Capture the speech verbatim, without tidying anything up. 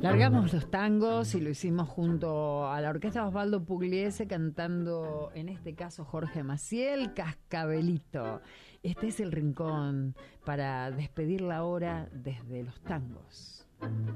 Largamos los tangos y lo hicimos junto a la orquesta Osvaldo Pugliese, cantando en este caso Jorge Maciel, Cascabelito. Este es el rincón para despedir la hora desde los tangos.